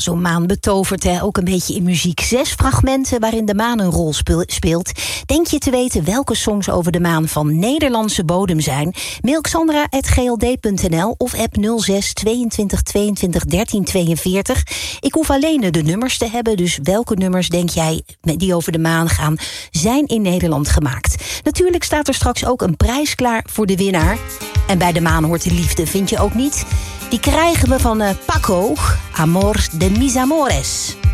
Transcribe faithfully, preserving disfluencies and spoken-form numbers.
zo'n maan betovert hè, ook een beetje in muziek. Zes fragmenten waarin de maan een rol speelt. Denk je te weten welke songs over de maan van Nederlandse bodem zijn? Mail Xandra at g l d punt n l of app nul zes tweeëntwintig tweeëntwintig dertien tweeënveertig. Ik hoef alleen de nummers te hebben, dus welke nummers denk jij die over de maan gaan, zijn in Nederland gemaakt? Natuurlijk staat er straks ook een prijs klaar voor de winnaar. En bij de maan hoort de liefde, vind je ook niet? Die krijgen we van uh, Paco, Amor de mis amores.